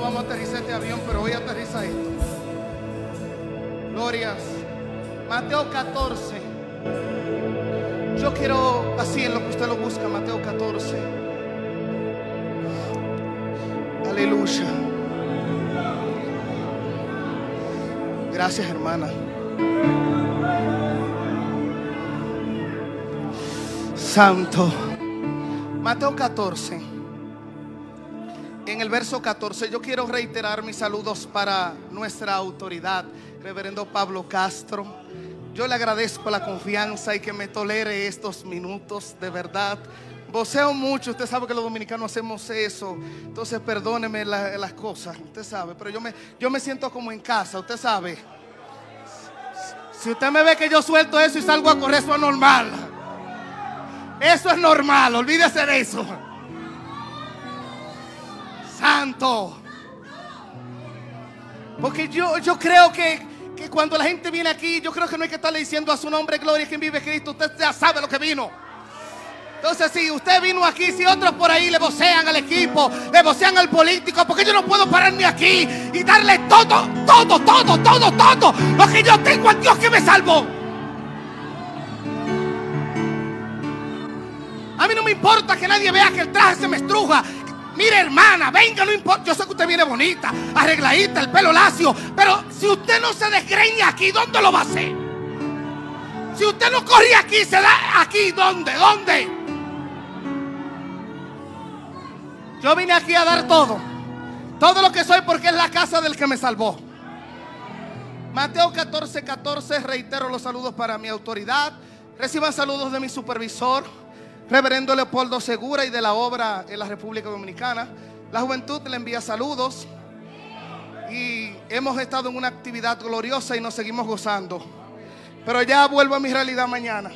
vamos a aterrizar este avión, pero hoy aterriza esto. Glorias. Mateo 14. Yo quiero, así en lo que usted lo busca, Mateo 14. Aleluya. Gracias, hermana. Santo. Mateo 14. En el verso 14 yo quiero reiterar mis saludos para nuestra autoridad, reverendo Pablo Castro. Yo le agradezco la confianza y que me tolere estos minutos, de verdad. Voceo mucho, usted sabe que los dominicanos hacemos eso. Entonces perdóneme las cosas, usted sabe. Pero yo me siento como en casa, usted sabe. Si usted me ve que yo suelto eso y salgo a correr, eso es normal. Eso es normal, olvídese de eso. Santo. Porque yo creo que cuando la gente viene aquí, yo creo que no hay que estarle diciendo a su nombre gloria, quien vive Cristo. Usted ya sabe lo que vino. Entonces si usted vino aquí, si otros por ahí le vocean al equipo, le vocean al político, porque yo no puedo pararme aquí y darle todo lo que yo tengo al Dios que me salvó. A mí no me importa que nadie vea que el traje se me estruja. Mire, hermana, venga, no importa. Yo sé que usted viene bonita, arregladita, el pelo lacio, pero si usted no se desgreña aquí, ¿dónde lo va a hacer? Si usted no corre aquí, se da aquí, ¿dónde? Yo vine aquí a dar todo lo que soy, porque es la casa del que me salvó. Mateo 14:14, reitero los saludos para mi autoridad. Reciban saludos de mi supervisor, reverendo Leopoldo Segura, y de la obra en la República Dominicana. La juventud le envía saludos. Y hemos estado en una actividad gloriosa y nos seguimos gozando. Pero ya vuelvo a mi realidad mañana.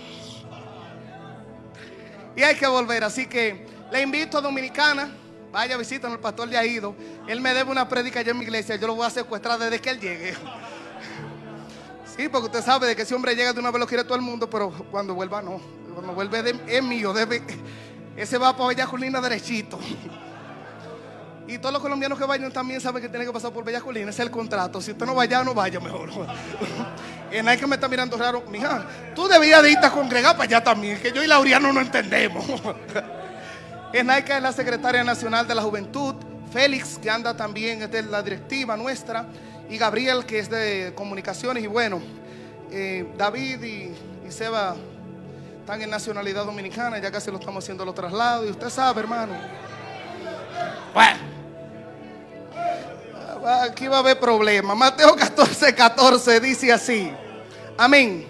Y hay que volver, así que le invito a Dominicana. Vaya, visítanos, el pastor ya ha ido. Él me debe una prédica allá en mi iglesia. Yo lo voy a secuestrar desde que él llegue. Sí, porque usted sabe de que ese hombre llega de una vez lo quiere todo el mundo, pero cuando vuelva no. Cuando vuelve es mío. Ese va para Bellacolina derechito. Y todos los colombianos que vayan también saben que tienen que pasar por Bellacolina. Ese es el contrato. Si usted no vaya, no vaya mejor. Y nadie que me está mirando raro. Mija, tú debías de irte a congregar para allá también, que yo y Laureano no entendemos. Enaika es la secretaria nacional de la juventud. Félix, que anda también, es de la directiva nuestra. Y Gabriel, que es de comunicaciones. Y bueno, David y Seba están en nacionalidad dominicana. Ya casi lo estamos haciendo los traslados. Y usted sabe, hermano. Bueno, aquí va a haber problemas. Mateo 14:14 dice así. Amén.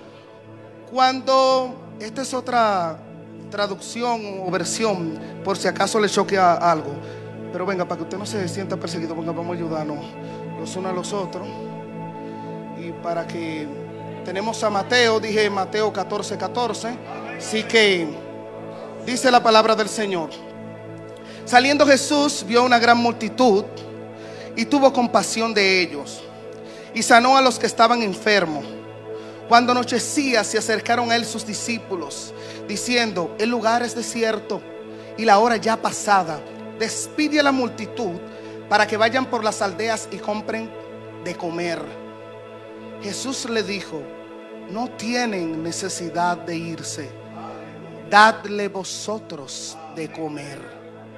Cuando, esta es otra traducción o versión, por si acaso le choquea algo, pero venga, para que usted no se sienta perseguido, venga, vamos a ayudarnos los unos a los otros. Y para que tenemos a Mateo, dije Mateo 14:14, así que dice la palabra del Señor. Saliendo Jesús vio una gran multitud y tuvo compasión de ellos y sanó a los que estaban enfermos. Cuando anochecía, se acercaron a él sus discípulos, diciendo: el lugar es desierto y la hora ya pasada. Despide a la multitud para que vayan por las aldeas y compren de comer. Jesús le dijo: no tienen necesidad de irse, dadle vosotros de comer.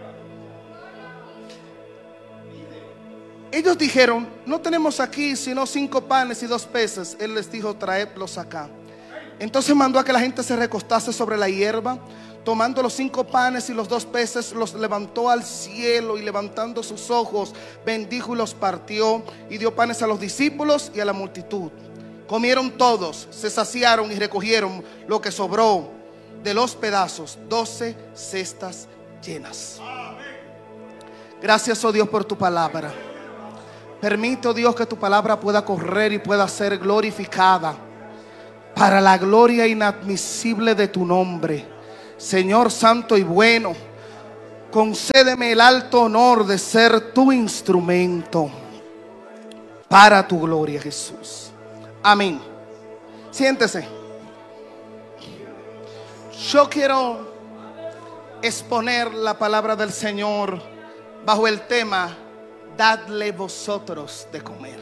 Ellos dijeron: no tenemos aquí sino 5 panes y 2 peces. Él les dijo: traedlos acá. Entonces mandó a que la gente se recostase sobre la hierba. Tomando los 5 panes y los 2 peces, los levantó al cielo, y levantando sus ojos, bendijo y los partió, y dio panes a los discípulos y a la multitud. Comieron todos, se saciaron y recogieron lo que sobró de los pedazos, 12 cestas llenas. Gracias, oh Dios, por tu palabra. Permite, oh Dios, que tu palabra pueda correr y pueda ser glorificada para la gloria inadmisible de tu nombre. Señor santo y bueno, concédeme el alto honor de ser tu instrumento para tu gloria, Jesús. Amén. Siéntese. Yo quiero exponer la palabra del Señor bajo el tema: dadle vosotros de comer.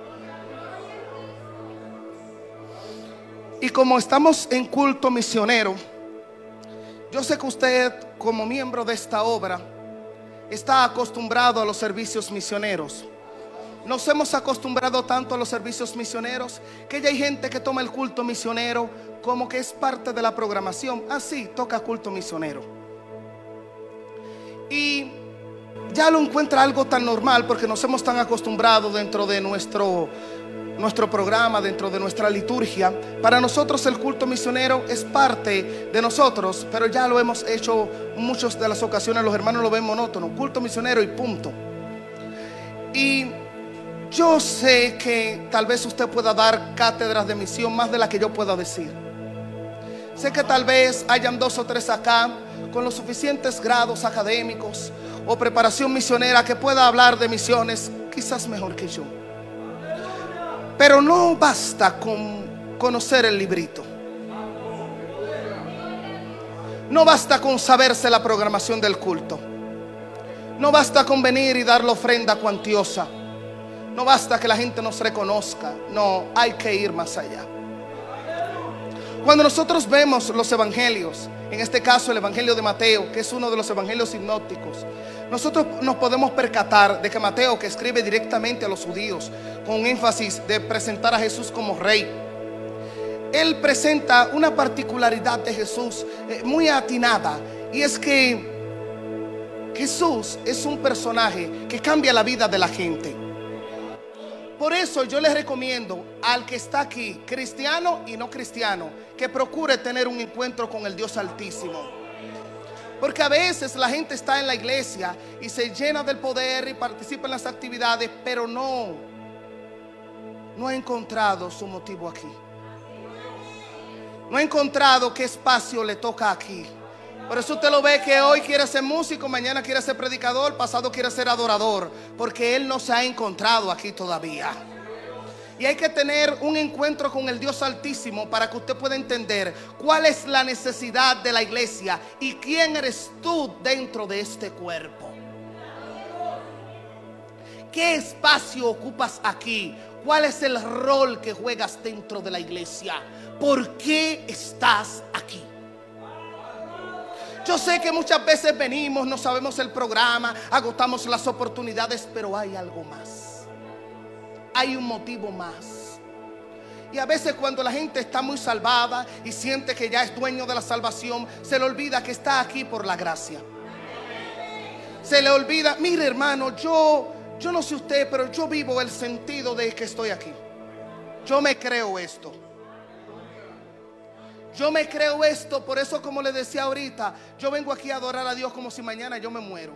Y como estamos en culto misionero, yo sé que usted, como miembro de esta obra, está acostumbrado a los servicios misioneros. Nos hemos acostumbrado tanto a los servicios misioneros que ya hay gente que toma el culto misionero como que es parte de la programación. Así toca culto misionero. Y ya lo encuentra algo tan normal porque nos hemos tan acostumbrado dentro de nuestro programa, dentro de nuestra liturgia. Para nosotros el culto misionero es parte de nosotros, pero ya lo hemos hecho muchas de las ocasiones. Los hermanos lo ven monótono, culto misionero y punto. Y yo sé que tal vez usted pueda dar cátedras de misión más de las que yo pueda decir. Sé que tal vez hayan 2 o 3 acá con los suficientes grados académicos o preparación misionera que pueda hablar de misiones quizás mejor que yo. Pero no basta con conocer el librito. No basta con saberse la programación del culto. No basta con venir y dar la ofrenda cuantiosa. No basta que la gente nos reconozca. No, hay que ir más allá. Cuando nosotros vemos los evangelios, en este caso el evangelio de Mateo, que es uno de los evangelios sinópticos, nosotros nos podemos percatar de que Mateo, que escribe directamente a los judíos con énfasis de presentar a Jesús como rey, él presenta una particularidad de Jesús muy atinada, y es que Jesús es un personaje que cambia la vida de la gente. Por eso yo les recomiendo al que está aquí, cristiano y no cristiano, que procure tener un encuentro con el Dios Altísimo. Porque a veces la gente está en la iglesia y se llena del poder y participa en las actividades, pero no ha encontrado su motivo aquí. No ha encontrado qué espacio le toca aquí. Por eso usted lo ve que hoy quiere ser músico, mañana quiere ser predicador, pasado quiere ser adorador, porque él no se ha encontrado aquí todavía. Y hay que tener un encuentro con el Dios Altísimo para que usted pueda entender cuál es la necesidad de la iglesia y quién eres tú dentro de este cuerpo. ¿Qué espacio ocupas aquí? ¿Cuál es el rol que juegas dentro de la iglesia? ¿Por qué estás aquí? Yo sé que muchas veces venimos, no sabemos el programa, agotamos las oportunidades, pero hay algo más. Hay un motivo más. Y a veces cuando la gente está muy salvada y siente que ya es dueño de la salvación, se le olvida que está aquí por la gracia. Se le olvida, mire hermano, yo no sé usted, pero yo vivo el sentido de que estoy aquí. Yo me creo esto. Yo me creo esto, por eso como le decía ahorita, yo vengo aquí a adorar a Dios como si mañana yo me muero.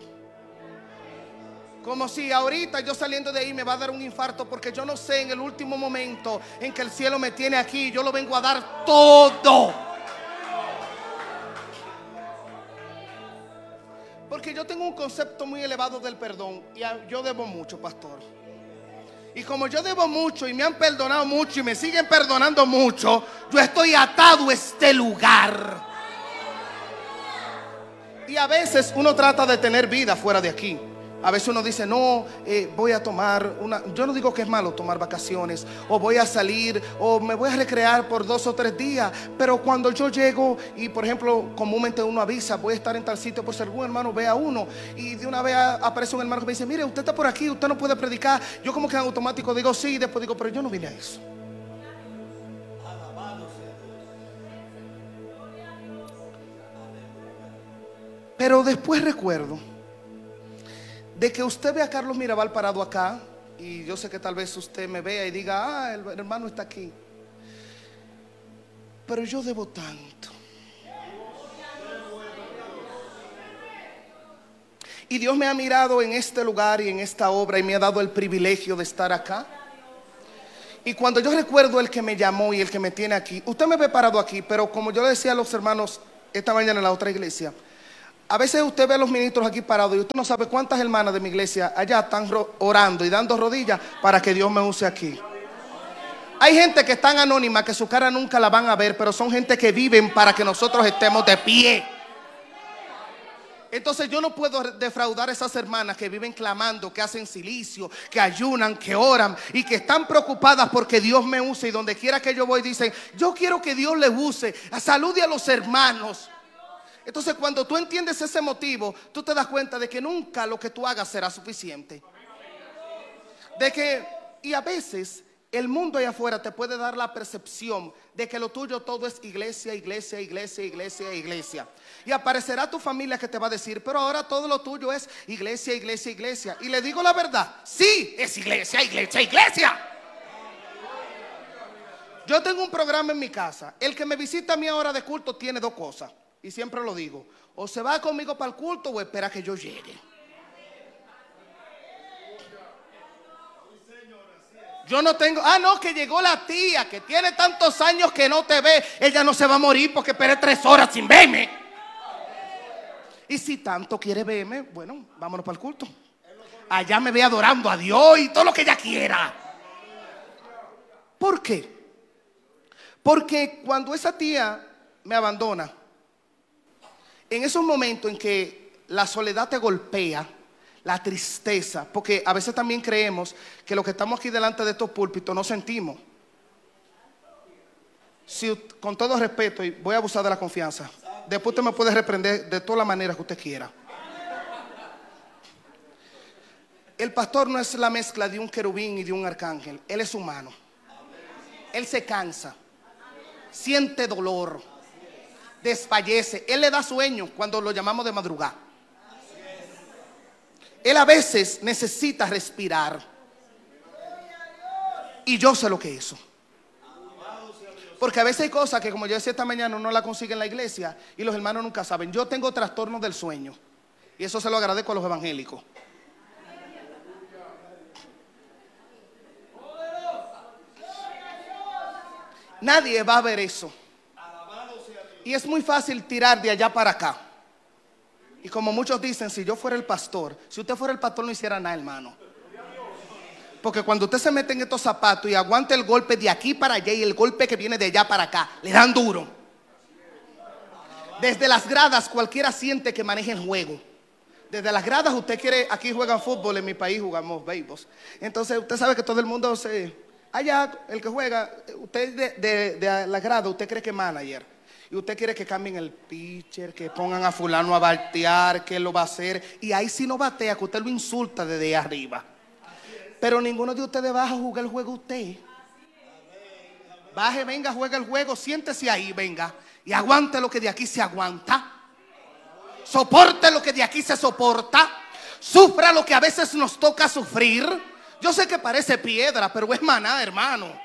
Como si ahorita yo saliendo de ahí me va a dar un infarto, porque yo no sé en el último momento en que el cielo me tiene aquí, yo lo vengo a dar todo. Porque yo tengo un concepto muy elevado del perdón y yo debo mucho, pastor. Y como yo debo mucho y me han perdonado mucho y me siguen perdonando mucho, yo estoy atado a este lugar. Y a veces uno trata de tener vida fuera de aquí. A veces uno dice, no, voy a tomar yo no digo que es malo tomar vacaciones, o voy a salir, o me voy a recrear por 2 o 3 días. Pero cuando yo llego y por ejemplo comúnmente uno avisa, voy a estar en tal sitio, por si algún hermano ve a uno, y de una vez aparece un hermano que me dice, mire, usted está por aquí, usted no puede predicar. Yo como que en automático digo sí, y después digo, pero yo no vine a eso. Pero después recuerdo de que usted ve a Carlos Mirabal parado acá, y yo sé que tal vez usted me vea y diga, el hermano está aquí, pero yo debo tanto. Y Dios me ha mirado en este lugar y en esta obra y me ha dado el privilegio de estar acá. Y cuando yo recuerdo el que me llamó y el que me tiene aquí, usted me ve parado aquí, pero como yo le decía a los hermanos esta mañana en la otra iglesia, a veces usted ve a los ministros aquí parados y usted no sabe cuántas hermanas de mi iglesia allá están orando y dando rodillas para que Dios me use aquí. Hay gente que es tan anónima que su cara nunca la van a ver, pero son gente que viven para que nosotros estemos de pie. Entonces yo no puedo defraudar a esas hermanas que viven clamando, que hacen silicio, que ayunan, que oran y que están preocupadas porque Dios me use. Y donde quiera que yo voy dicen, yo quiero que Dios le use. Salude a los hermanos. Entonces cuando tú entiendes ese motivo, tú te das cuenta de que nunca lo que tú hagas será suficiente. Y a veces el mundo allá afuera te puede dar la percepción de que lo tuyo todo es iglesia, iglesia, iglesia, iglesia, iglesia. Y aparecerá tu familia que te va a decir, pero ahora todo lo tuyo es iglesia, iglesia, iglesia. Y le digo la verdad, sí, es iglesia, iglesia, iglesia. Yo tengo un programa en mi casa. El que me visita a mi hora de culto tiene dos cosas. Y siempre lo digo, o se va conmigo para el culto o espera que yo llegue. Yo no tengo, no, que llegó la tía que tiene tantos años que no te ve. Ella no se va a morir porque esperé 3 horas sin verme. Y si tanto quiere verme, bueno, vámonos para el culto. Allá me ve adorando a Dios y todo lo que ella quiera. ¿Por qué? Porque cuando esa tía me abandona, en esos momentos en que la soledad te golpea, la tristeza, porque a veces también creemos que los que estamos aquí delante de estos púlpitos no sentimos. Si, con todo respeto, y voy a abusar de la confianza, después usted me puede reprender de todas las maneras que usted quiera. El pastor no es la mezcla de un querubín y de un arcángel. Él es humano. Él se cansa, siente dolor, desfallece. Él le da sueño cuando lo llamamos de madrugada. Él a veces necesita respirar. Y yo sé lo que es eso. Porque a veces hay cosas que, como yo decía esta mañana, uno la consigue en la iglesia y los hermanos nunca saben. Yo tengo trastornos del sueño. Y eso se lo agradezco a los evangélicos. Nadie va a ver eso. Y es muy fácil tirar de allá para acá. Y como muchos dicen, si yo fuera el pastor, si usted fuera el pastor no hiciera nada, hermano. Porque cuando usted se mete en estos zapatos y aguanta el golpe de aquí para allá y el golpe que viene de allá para acá, le dan duro. Desde las gradas cualquiera siente que maneja el juego. Desde las gradas usted quiere, aquí juegan fútbol, en mi país jugamos béisbol. Entonces usted sabe que todo el mundo allá el que juega, usted de la grada, usted cree que es manager. Y usted quiere que cambien el pitcher, que pongan a fulano a batear, que él lo va a hacer. Y ahí sí no batea, que usted lo insulta desde arriba. Pero ninguno de ustedes baja a jugar el juego usted. Baje, venga, juega el juego, siéntese ahí, venga. Y aguante lo que de aquí se aguanta. Soporte lo que de aquí se soporta. Sufra lo que a veces nos toca sufrir. Yo sé que parece piedra, pero es maná, hermano.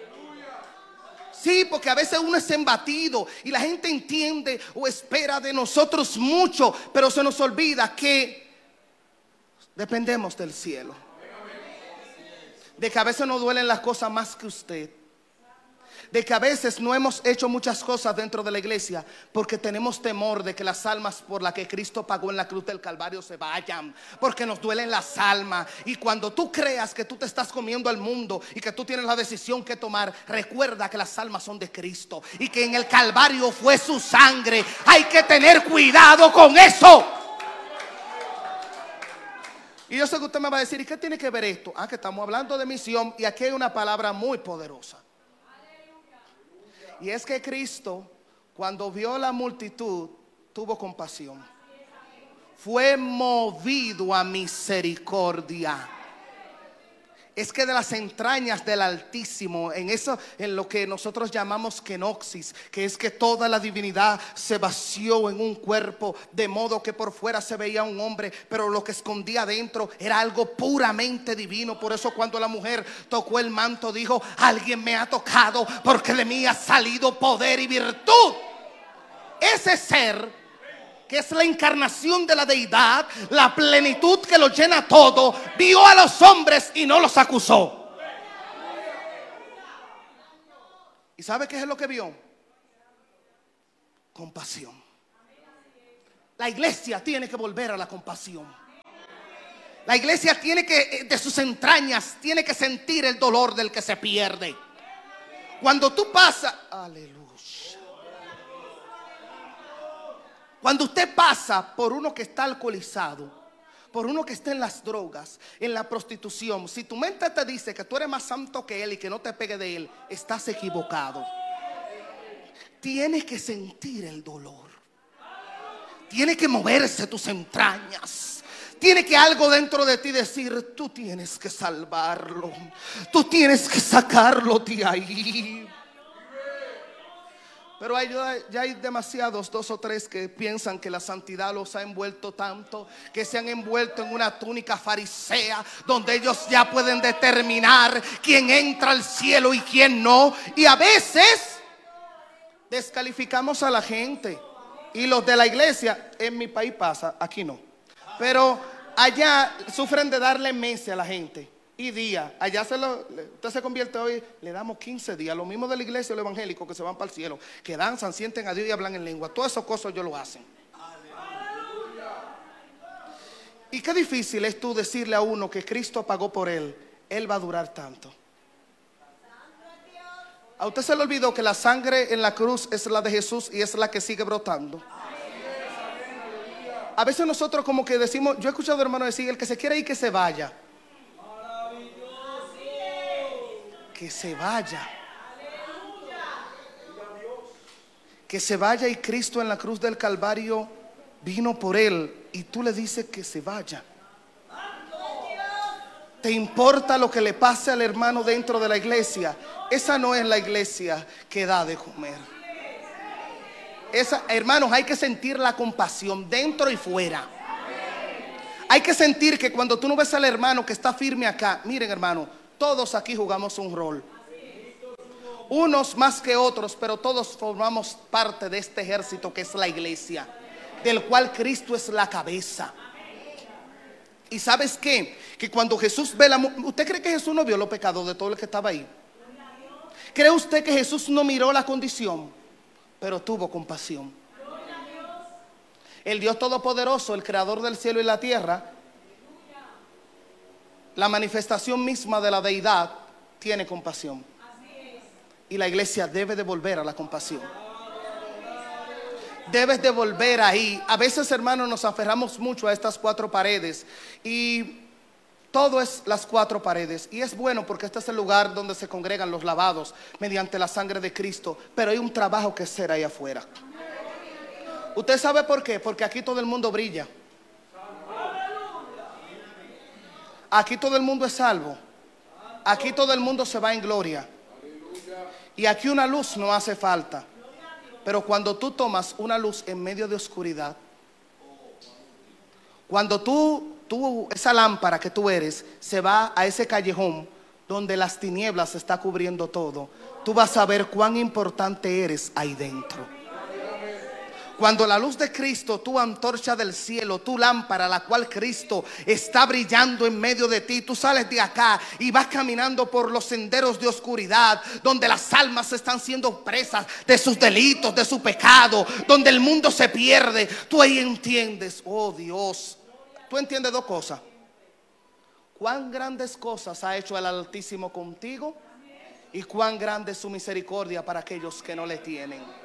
Sí, porque a veces uno es embatido y la gente entiende o espera de nosotros mucho, pero se nos olvida que dependemos del cielo. De que a veces nos duelen las cosas más que usted. De que a veces no hemos hecho muchas cosas dentro de la iglesia porque tenemos temor de que las almas por las que Cristo pagó en la cruz del Calvario se vayan, porque nos duelen las almas. Y cuando tú creas que tú te estás comiendo al mundo y que tú tienes la decisión que tomar, recuerda que las almas son de Cristo y que en el Calvario fue su sangre. Hay que tener cuidado con eso. Y yo sé que usted me va a decir, ¿y qué tiene que ver esto? Que estamos hablando de misión y aquí hay una palabra muy poderosa. Y es que Cristo, cuando vio la multitud, tuvo compasión. Fue movido a misericordia. Es que de las entrañas del Altísimo, en lo que nosotros llamamos kenosis, que es que toda la divinidad se vació en un cuerpo, de modo que por fuera se veía un hombre, pero lo que escondía adentro era algo puramente divino. Por eso cuando la mujer tocó el manto dijo, alguien me ha tocado porque de mí ha salido poder y virtud. Ese ser que es la encarnación de la deidad, la plenitud que lo llena todo, vio a los hombres y no los acusó. ¿Y sabe qué es lo que vio? Compasión. La iglesia tiene que volver a la compasión. La iglesia tiene que, de sus entrañas, tiene que sentir el dolor del que se pierde. Cuando tú pasas, aleluya. Cuando usted pasa por uno que está alcoholizado, por uno que está en las drogas, en la prostitución, si tu mente te dice que tú eres más santo que él y que no te pegue de él, estás equivocado. Tienes que sentir el dolor. Tiene que moverse tus entrañas. Tiene que algo dentro de ti decir: tú tienes que salvarlo. Tú tienes que sacarlo de ahí. Pero ya hay demasiados, 2 o 3, que piensan que la santidad los ha envuelto tanto, que se han envuelto en una túnica farisea, donde ellos ya pueden determinar quién entra al cielo y quién no. Y a veces descalificamos a la gente. Y los de la iglesia, en mi país pasa, aquí no, pero allá sufren de darle meses a la gente y días. Allá usted se convierte hoy, le damos 15 días. Lo mismo de la iglesia, los evangélicos que se van para el cielo, que danzan, sienten a Dios y hablan en lengua. Todas esas cosas ellos lo hacen. Y qué difícil es tú decirle a uno que Cristo pagó por él. Él va a durar tanto. A usted se le olvidó que la sangre en la cruz es la de Jesús y es la que sigue brotando. A veces nosotros como que decimos, yo he escuchado hermanos decir: el que se quiere ir, que se vaya. Que se vaya. Que se vaya, y Cristo en la cruz del Calvario vino por él, y tú le dices que se vaya. ¿Te importa lo que le pase al hermano dentro de la iglesia? Esa no es la iglesia que da de comer. Hermanos, hay que sentir la compasión dentro y fuera. Hay que sentir que cuando tú no ves al hermano que está firme acá, miren hermano, todos aquí jugamos un rol. Unos más que otros, pero todos formamos parte de este ejército que es la iglesia, del cual Cristo es la cabeza. ¿Y sabes qué? Que cuando Jesús ve ¿usted cree que Jesús no vio los pecados de todo el que estaba ahí? ¿Cree usted que Jesús no miró la condición? Pero tuvo compasión. El Dios Todopoderoso, el creador del cielo y la tierra, la manifestación misma de la deidad, tiene compasión. Y la iglesia debe de volver a la compasión. Debes de volver ahí. A veces, hermanos, nos aferramos mucho a estas 4 paredes y todo es las 4 paredes. Y es bueno porque este es el lugar donde se congregan los lavados mediante la sangre de Cristo. Pero hay un trabajo que hacer ahí afuera. ¿Usted sabe por qué? Porque aquí todo el mundo brilla. Aquí todo el mundo es salvo. Aquí todo el mundo se va en gloria. Y aquí una luz no hace falta. Pero cuando tú tomas una luz en medio de oscuridad, cuando esa lámpara que tú eres se va a ese callejón donde las tinieblas está cubriendo todo, tú vas a ver cuán importante eres ahí dentro. Cuando la luz de Cristo, tu antorcha del cielo, tu lámpara, la cual Cristo está brillando en medio de ti, tú sales de acá y vas caminando por los senderos de oscuridad, donde las almas están siendo presas de sus delitos, de su pecado, donde el mundo se pierde. Tú ahí entiendes, oh Dios, tú entiendes 2 cosas: cuán grandes cosas ha hecho el Altísimo contigo, y cuán grande es su misericordia para aquellos que no le tienen.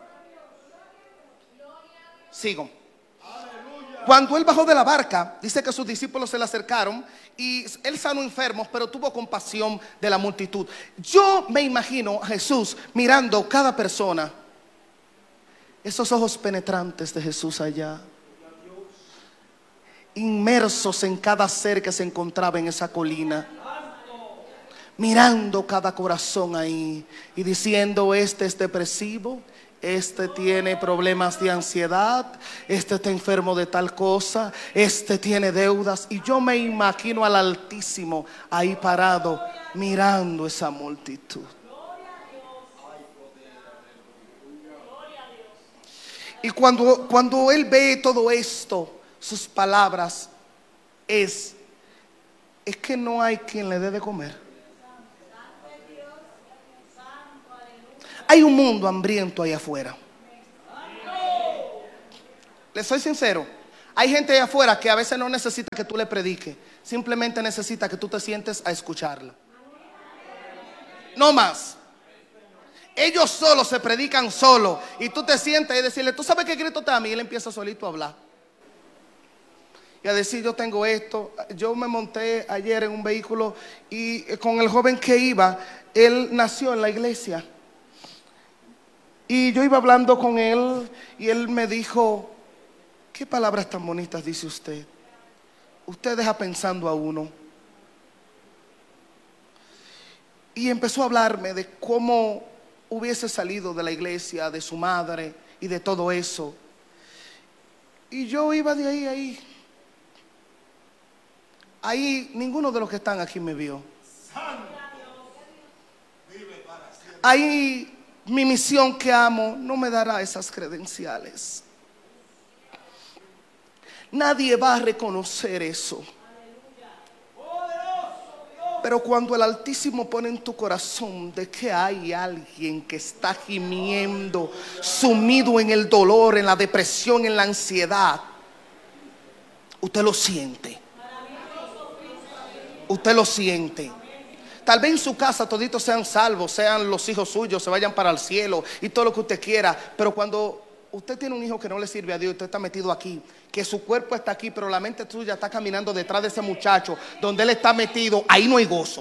Sigo. Cuando él bajó de la barca, dice que sus discípulos se le acercaron y él sanó enfermos, pero tuvo compasión de la multitud. Yo me imagino a Jesús mirando cada persona, esos ojos penetrantes de Jesús allá, inmersos en cada ser que se encontraba en esa colina, mirando cada corazón ahí y diciendo: este es depresivo, este tiene problemas de ansiedad, este está enfermo de tal cosa, este tiene deudas. Y yo me imagino al Altísimo ahí parado mirando esa multitud. Y cuando él ve todo esto, sus palabras es que no hay quien le dé de comer. Hay un mundo hambriento ahí afuera. Les soy sincero, hay gente ahí afuera que a veces no necesita que tú le prediques, simplemente necesita que tú te sientes a escucharla. No más. Ellos solos se predican solos. Y tú te sientas y decirle, ¿tú sabes que Cristo te ama? Y él empieza solito a hablar. Y a decir, yo tengo esto. Yo me monté ayer en un vehículo y con el joven que iba, él nació en la iglesia. Y yo iba hablando con él y él me dijo, ¿qué palabras tan bonitas dice usted? Usted deja pensando a uno. Y empezó a hablarme de cómo hubiese salido de la iglesia, de su madre y de todo eso. Y yo iba de ahí. Ahí ninguno de los que están aquí me vio. Ahí mi misión que amo no me dará esas credenciales. Nadie va a reconocer eso. Pero cuando el Altísimo pone en tu corazón de que hay alguien que está gimiendo, sumido en el dolor, en la depresión, en la ansiedad, usted lo siente. Usted lo siente. Tal vez en su casa toditos sean salvos, sean los hijos suyos, se vayan para el cielo y todo lo que usted quiera. Pero cuando usted tiene un hijo que no le sirve a Dios, usted está metido aquí, que su cuerpo está aquí, pero la mente suya está caminando detrás de ese muchacho donde él está metido, ahí no hay gozo.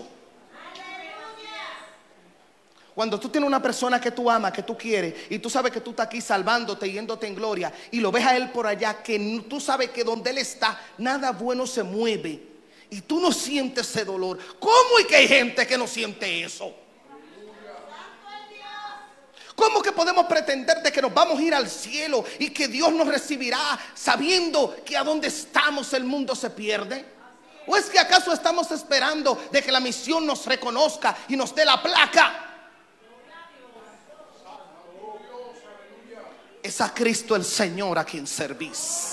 Cuando tú tienes una persona que tú amas, que tú quieres, y tú sabes que tú estás aquí salvándote, yéndote en gloria, y lo ves a él por allá, que tú sabes que donde él está, nada bueno se mueve, y tú no sientes ese dolor. ¿Cómo es que hay gente que no siente eso? ¿Cómo que podemos pretender de que nos vamos a ir al cielo y que Dios nos recibirá sabiendo que a donde estamos el mundo se pierde? ¿O es que acaso estamos esperando de que la misión nos reconozca y nos dé la placa? Es a Cristo el Señor a quien servís.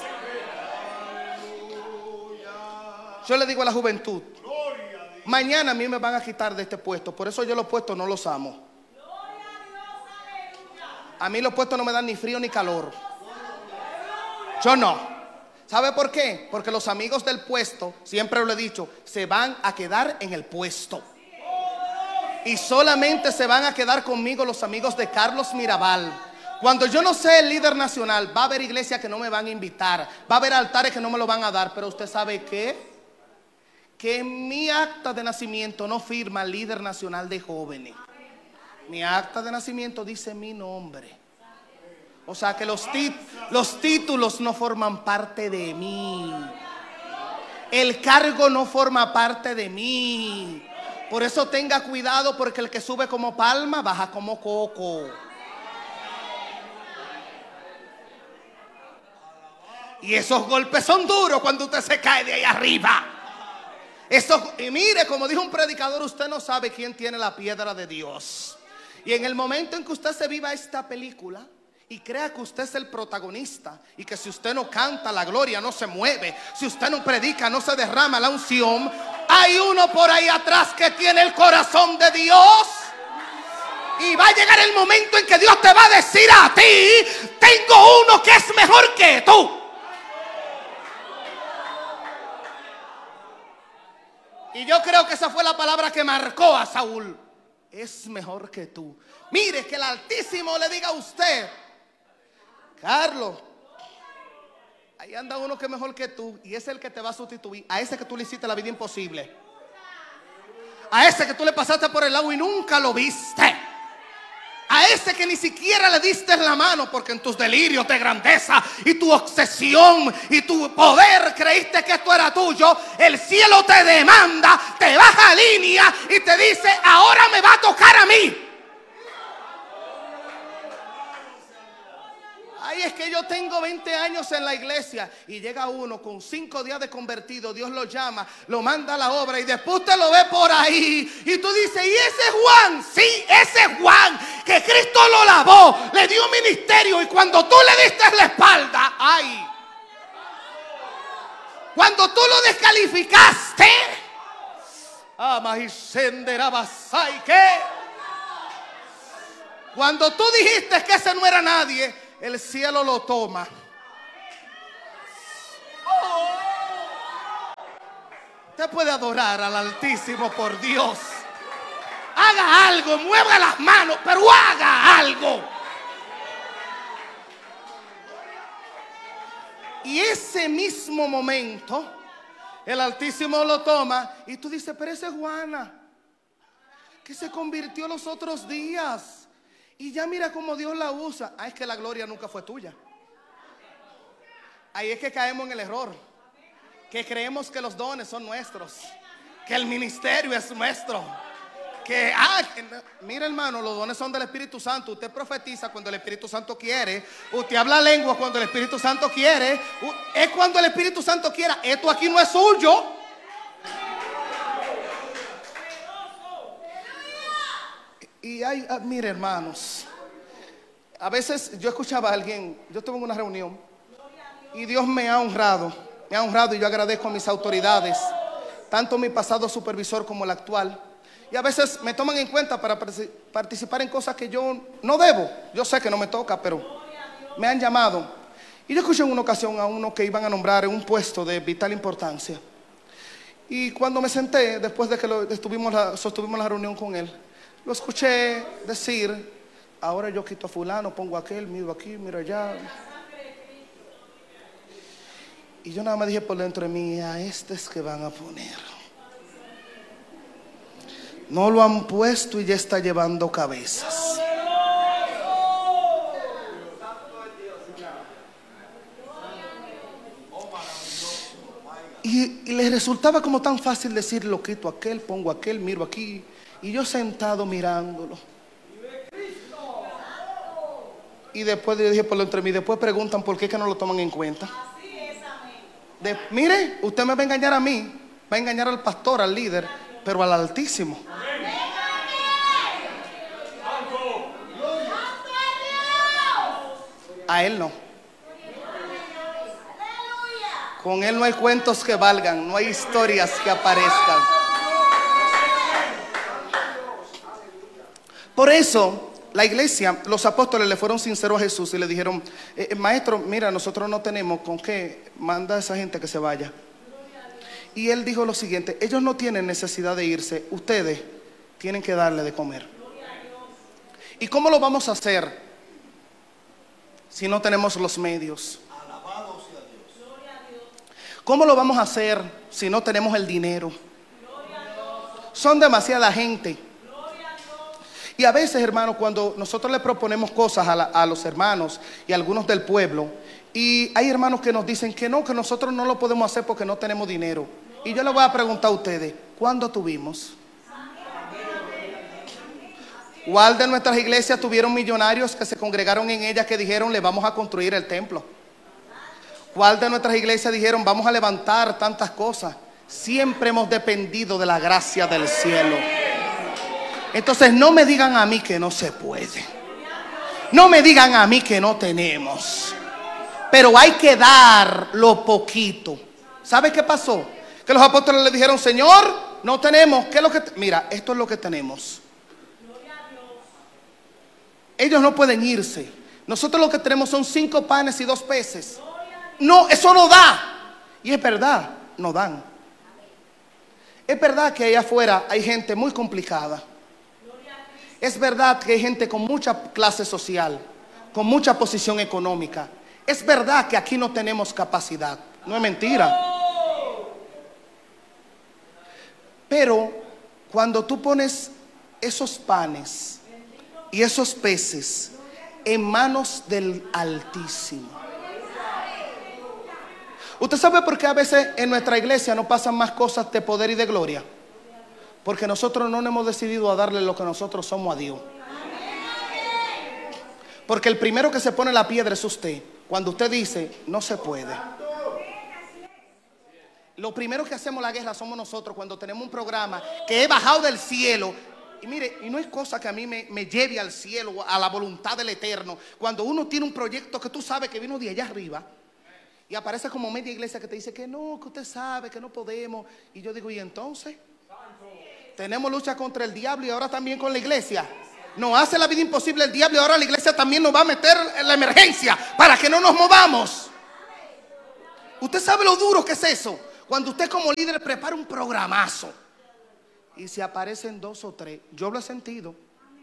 Yo le digo a la juventud, mañana a mí me van a quitar de este puesto, por eso yo los puestos no los amo. A mí los puestos no me dan ni frío ni calor. Yo no. ¿Sabe por qué? Porque los amigos del puesto, siempre lo he dicho, se van a quedar en el puesto. Y solamente se van a quedar conmigo los amigos de Carlos Mirabal. Cuando yo no sea el líder nacional, va a haber iglesias que no me van a invitar, va a haber altares que no me lo van a dar. Pero usted sabe qué, que en mi acta de nacimiento no firma líder nacional de jóvenes. Mi acta de nacimiento dice mi nombre. O sea que los títulos no forman parte de mí. El cargo no forma parte de mí. Por eso tenga cuidado, porque el que sube como palma baja como coco. Y esos golpes son duros cuando usted se cae de ahí arriba. Y mire, como dijo un predicador, usted no sabe quién tiene la piedra de Dios. Y en el momento en que usted se viva esta película y crea que usted es el protagonista, y que si usted no canta, la gloria no se mueve, si usted no predica, no se derrama la unción, hay uno por ahí atrás que tiene el corazón de Dios. Y va a llegar el momento en que Dios te va a decir a ti, tengo uno que es mejor que tú. Y yo creo que esa fue la palabra que marcó a Saúl. Es mejor que tú. Mire, que el Altísimo le diga a usted, Carlos, ahí anda uno que es mejor que tú, y es el que te va a sustituir a ese que tú le hiciste la vida imposible, a ese que tú le pasaste por el lado y nunca lo viste, a ese que ni siquiera le diste la mano porque en tus delirios de grandeza y tu obsesión y tu poder creíste que esto era tuyo. El cielo te demanda, te baja línea y te dice, ahora me va a tocar a mí. Ay, es que yo tengo 20 años en la iglesia, y llega uno con 5 días de convertido, Dios lo llama, lo manda a la obra, y después usted lo ve por ahí y tú dices, ¿y ese Juan? Sí, ese Juan que Cristo lo lavó, le dio ministerio, y cuando tú le diste la espalda, ay, cuando tú lo descalificaste, cuando tú dijiste que ese no era nadie, el cielo lo toma. Usted puede adorar al Altísimo por Dios. haga algo, mueva las manos, pero haga algo. Y ese mismo momento, el Altísimo lo toma y tú dices, pero esa es Juana, que se convirtió los otros días. Y ya mira cómo Dios la usa. Es que la gloria nunca fue tuya. Ahí es que caemos en el error, que creemos que los dones son nuestros, que el ministerio es nuestro, mira hermano, los dones son del Espíritu Santo. Usted profetiza cuando el Espíritu Santo quiere, usted habla lengua cuando el Espíritu Santo quiere, es cuando el Espíritu Santo quiera. Esto aquí no es suyo. Y mire hermanos, a veces yo escuchaba a alguien, yo estuve en una reunión y Dios me ha honrado y yo agradezco a mis autoridades, tanto mi pasado supervisor como el actual. Y a veces me toman en cuenta para participar en cosas que yo no debo. Yo sé que no me toca, pero me han llamado. Y yo escuché en una ocasión a uno que iban a nombrar en un puesto de vital importancia. Y cuando me senté, después de que sostuvimos la reunión con él, lo escuché decir, ahora yo quito a fulano, pongo a aquel, miro aquí, miro allá. Y yo nada más dije por dentro de mí, a este es que van a poner. No lo han puesto y ya está llevando cabezas. Y les resultaba como tan fácil decir, lo quito a aquel, pongo a aquel, miro aquí. Y yo sentado mirándolo. Y después yo dije por dentro de mí, después preguntan por qué que no lo toman en cuenta. Mire, usted me va a engañar a mí, va a engañar al pastor, al líder, pero al Altísimo. A él no. Con él no hay cuentos que valgan, no hay historias que aparezcan. Por eso la iglesia, los apóstoles le fueron sinceros a Jesús y le dijeron, maestro, mira, nosotros no tenemos con qué, manda a esa gente que se vaya. Y él dijo lo siguiente, ellos no tienen necesidad de irse, ustedes tienen que darle de comer. ¿Y cómo lo vamos a hacer si no tenemos los medios? ¿Cómo lo vamos a hacer si no tenemos el dinero? Son demasiada gente. Y a veces, hermanos, cuando nosotros le proponemos cosas a los hermanos y a algunos del pueblo, y hay hermanos que nos dicen que no, que nosotros no lo podemos hacer porque no tenemos dinero. Y yo les voy a preguntar a ustedes, ¿cuándo tuvimos? ¿Cuál de nuestras iglesias tuvieron millonarios que se congregaron en ellas que dijeron, le vamos a construir el templo? ¿Cuál de nuestras iglesias dijeron, vamos a levantar tantas cosas? Siempre hemos dependido de la gracia del cielo. Entonces no me digan a mí que no se puede. No me digan a mí que no tenemos. Pero hay que dar lo poquito. ¿Sabe qué pasó? Que los apóstoles le dijeron, Señor, no tenemos. ¿Qué es lo que mira, esto es lo que tenemos. Ellos no pueden irse. Nosotros lo que tenemos son 5 panes y 2 peces. No, eso no da. Y es verdad, no dan. Es verdad que allá afuera hay gente muy complicada. Es verdad que hay gente con mucha clase social, con mucha posición económica. Es verdad que aquí no tenemos capacidad. No es mentira. Pero cuando tú pones esos panes y esos peces en manos del Altísimo. ¿Usted sabe por qué a veces en nuestra iglesia no pasan más cosas de poder y de gloria? Porque nosotros no hemos decidido a darle lo que nosotros somos a Dios. Porque el primero que se pone la piedra es usted. Cuando usted dice, no se puede. Lo primero que hacemos la guerra somos nosotros cuando tenemos un programa que he bajado del cielo. Y mire, y no es cosa que a mí me lleve al cielo, a la voluntad del Eterno. Cuando uno tiene un proyecto que tú sabes que vino de allá arriba y aparece como media iglesia que te dice que no, que usted sabe, que no podemos. Y yo digo, ¿y entonces? Tenemos lucha contra el diablo y ahora también con la iglesia. Nos hace la vida imposible el diablo y ahora la iglesia también nos va a meter en la emergencia para que no nos movamos. ¿Usted sabe lo duro que es eso? Cuando usted como líder prepara un programazo Y si aparecen 2 o 3, yo lo he sentido.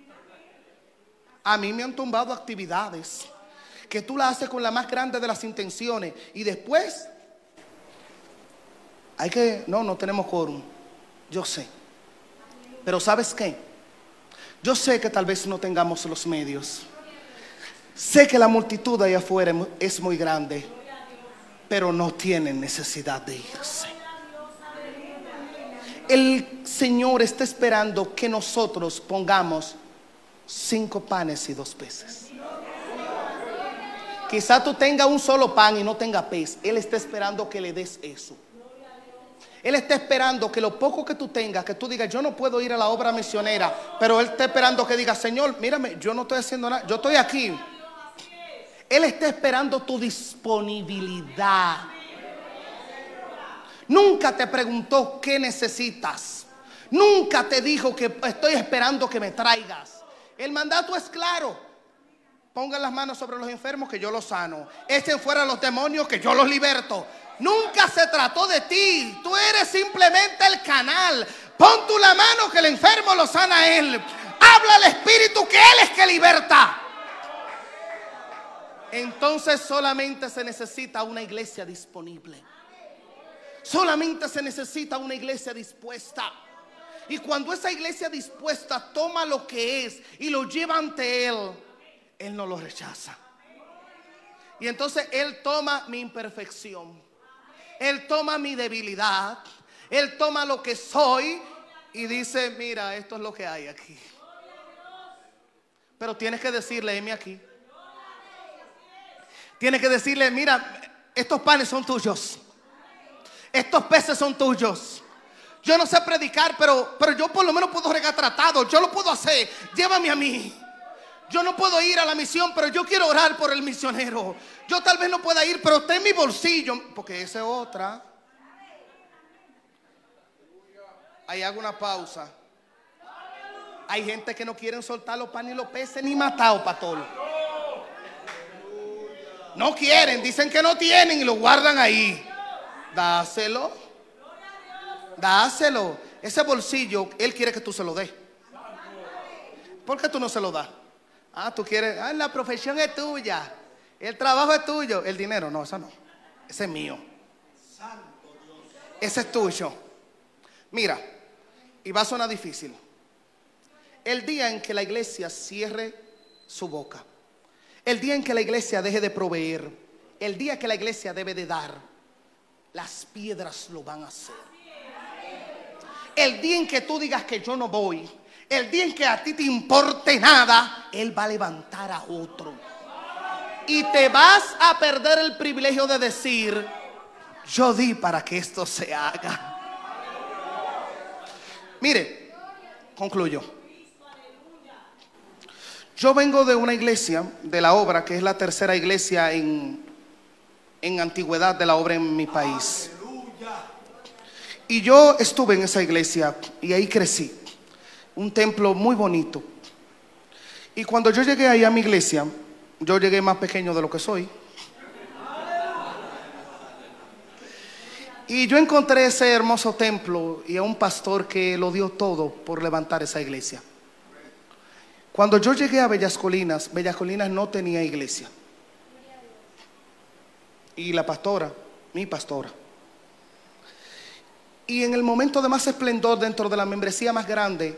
A mí me han tumbado actividades que tú las haces con la más grande de las intenciones y después no tenemos quórum. Yo sé. Pero ¿sabes qué? Yo sé que tal vez no tengamos los medios. Sé que la multitud allá afuera es muy grande, pero no tienen necesidad de irse. El Señor está esperando que nosotros pongamos 5 panes y 2 peces. Quizá tú tengas un solo pan y no tenga pez. Él está esperando que le des eso. Él está esperando que lo poco que tú tengas, que tú digas, yo no puedo ir a la obra misionera, pero Él está esperando que digas, Señor, mírame, yo no estoy haciendo nada, yo estoy aquí. Él está esperando tu disponibilidad. Nunca te preguntó qué necesitas. Nunca te dijo que estoy esperando que me traigas. El mandato es claro. Pongan las manos sobre los enfermos que yo los sano. Echen fuera los demonios que yo los liberto. Nunca se trató de ti. Tú eres simplemente el canal. Pon tú la mano que el enfermo lo sana a él. Habla al Espíritu que Él es que liberta. Entonces solamente se necesita una iglesia disponible. Solamente se necesita una iglesia dispuesta. Y cuando esa iglesia dispuesta toma lo que es y lo lleva ante Él, Él no lo rechaza. Y entonces Él toma mi imperfección, Él toma mi debilidad, Él toma lo que soy y dice, mira, esto es lo que hay aquí. Pero tienes que decirle, heme aquí. Tienes que decirle, mira, estos panes son tuyos. Estos peces son tuyos. Yo no sé predicar, pero yo por lo menos puedo regar tratado. Yo lo puedo hacer. Llévame a mí. Yo no puedo ir a la misión, pero yo quiero orar por el misionero. Yo tal vez no pueda ir, pero está en mi bolsillo. Porque esa es otra. Ahí hago una pausa. Hay gente que no quieren soltar los panes y los peces ni matado, pastor. No quieren, dicen que no tienen y lo guardan ahí. Dáselo. Dáselo. Ese bolsillo, Él quiere que tú se lo des. ¿Por qué tú no se lo das? Tú quieres, la profesión es tuya, el trabajo es tuyo, el dinero, no, eso no. Ese es mío. Ese es tuyo. Mira, y va a sonar difícil. El día en que la iglesia cierre su boca, el día en que la iglesia deje de proveer, el día que la iglesia debe de dar, las piedras lo van a hacer. El día en que tú digas que yo no voy, el día en que a ti te importe nada, Él va a levantar a otro. Y te vas a perder el privilegio de decir, yo di para que esto se haga. Mire, concluyo. Yo vengo de una iglesia, de la obra, que es la tercera iglesia en antigüedad de la obra en mi país. Y yo estuve en esa iglesia y ahí crecí. Un templo muy bonito. Y cuando yo llegué ahí a mi iglesia, yo llegué más pequeño de lo que soy. Y yo encontré ese hermoso templo y a un pastor que lo dio todo por levantar esa iglesia. Cuando yo llegué a Bellas Colinas no tenía iglesia. Y la pastora, mi pastora. Y en el momento de más esplendor dentro de la membresía más grande,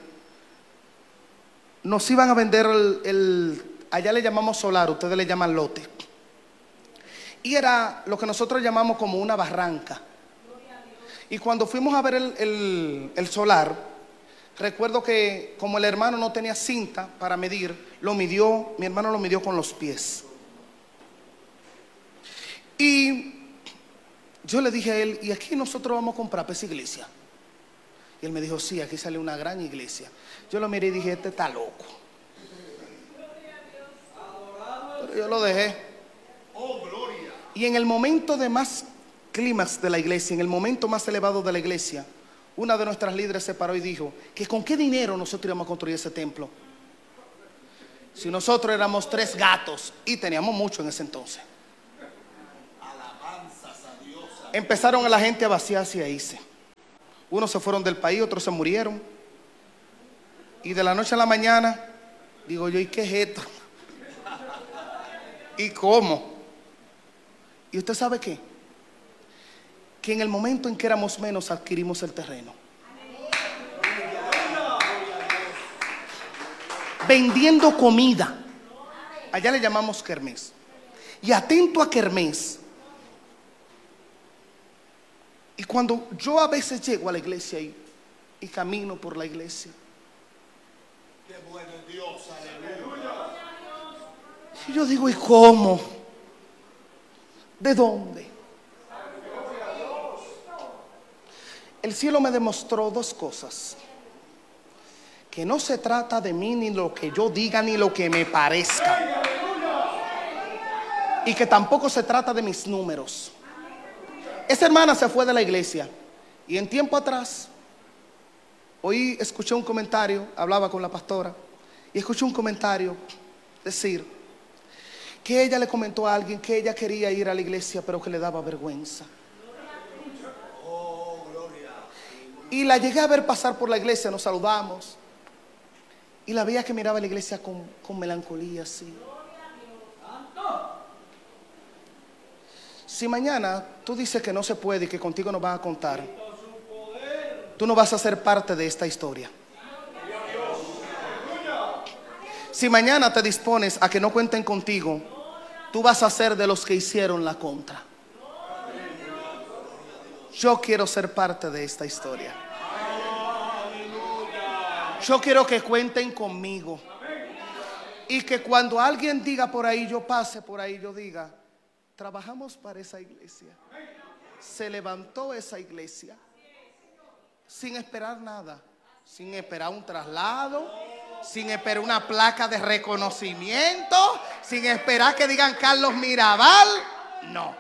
nos iban a vender allá le llamamos solar, ustedes le llaman lote. Y era lo que nosotros llamamos como una barranca. Y cuando fuimos a ver el solar, recuerdo que como el hermano no tenía cinta para medir, mi hermano lo midió con los pies. Y yo le dije a él, ¿y aquí nosotros vamos a comprar para esa iglesia? Y él me dijo, sí, aquí sale una gran iglesia. Yo lo miré y dije, este está loco. Pero yo lo dejé. Y en el momento de más clímax de la iglesia, en el momento más elevado de la iglesia, una de nuestras líderes se paró y dijo que con qué dinero nosotros íbamos a construir ese templo. Si nosotros éramos 3 gatos y teníamos mucho en ese entonces. Empezaron a la gente a vaciarse y a irse. Unos se fueron del país, otros se murieron. Y de la noche a la mañana, digo yo, ¿y qué es esto? ¿Y cómo? ¿Y usted sabe qué? Que en el momento en que éramos menos adquirimos el terreno. Vendiendo comida. Allá le llamamos kermés. Y atento a kermés. Y cuando yo a veces llego a la iglesia y camino por la iglesia. Qué bueno Dios, aleluya. Y yo digo, ¿y cómo? ¿De dónde? El cielo me demostró dos cosas. Que no se trata de mí, ni lo que yo diga, ni lo que me parezca. Y que tampoco se trata de mis números. Esa hermana se fue de la iglesia. Y en tiempo atrás, hoy escuché un comentario, hablaba con la pastora, y escuché un comentario decir que ella le comentó a alguien que ella quería ir a la iglesia, pero que le daba vergüenza. Y la llegué a ver pasar por la iglesia, nos saludamos. Y la veía que miraba la iglesia con melancolía, así. Si mañana tú dices que no se puede y que contigo no van a contar, tú no vas a ser parte de esta historia. Si mañana te dispones a que no cuenten contigo, tú vas a ser de los que hicieron la contra. Yo quiero ser parte de esta historia. Yo quiero que cuenten conmigo. Y que cuando alguien diga por ahí, yo pase por ahí, yo diga, trabajamos para esa iglesia. Se levantó esa iglesia sin esperar nada, sin esperar un traslado, sin esperar una placa de reconocimiento, sin esperar que digan Carlos Mirabal. No.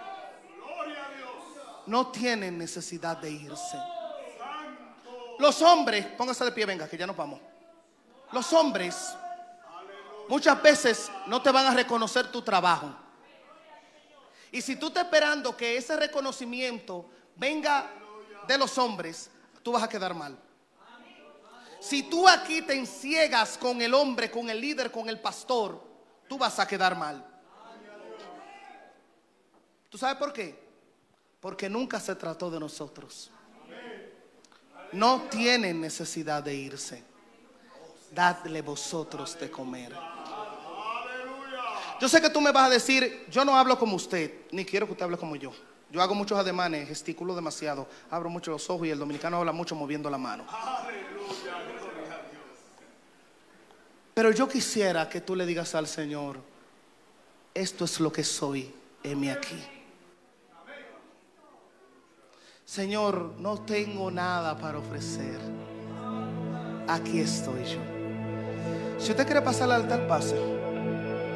No tienen necesidad de irse. Los hombres, póngase de pie, venga, que ya nos vamos. Los hombres muchas veces no te van a reconocer tu trabajo. Y si tú estás esperando que ese reconocimiento venga de los hombres, tú vas a quedar mal. Si tú aquí te enciegas con el hombre, con el líder, con el pastor, tú vas a quedar mal. ¿Tú sabes por qué? Porque nunca se trató de nosotros. No tienen necesidad de irse. Dadle vosotros de comer. Yo sé que tú me vas a decir, yo no hablo como usted, ni quiero que usted hable como yo. Yo hago muchos ademanes, gesticulo demasiado, abro mucho los ojos y el dominicano habla mucho moviendo la mano. Pero yo quisiera que tú le digas al Señor, esto es lo que soy, heme aquí. Señor, no tengo nada para ofrecer. Aquí estoy yo. Si usted quiere pasar al altar, pase.